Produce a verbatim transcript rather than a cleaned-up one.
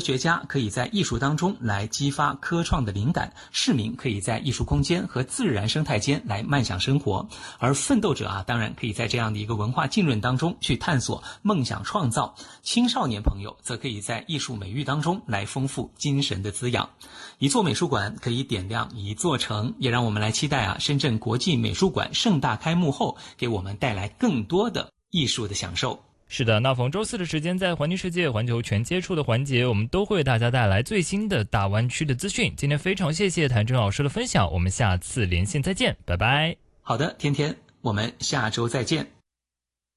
学家可以在艺术当中来激发科创的灵感，市民可以在艺术空间和自然生态间来漫想生活，而奋斗者啊，当然可以在这样的一个文化浸润当中去探索梦想创造，青少年朋友则可以在艺术美育当中来丰富精神的滋养。一座美术馆可以点亮一座城，也让我们来期待啊，深圳国际美术馆盛大开幕后，给我们带来更多的艺术的享受。 是的，那逢周四的时间，在环境世界环球全接触的环节，我们都会为大家带来最新的大湾区的资讯。今天非常谢谢谭震老师的分享，我们下次连线再见，拜拜。 好的，天天，我们下周再见。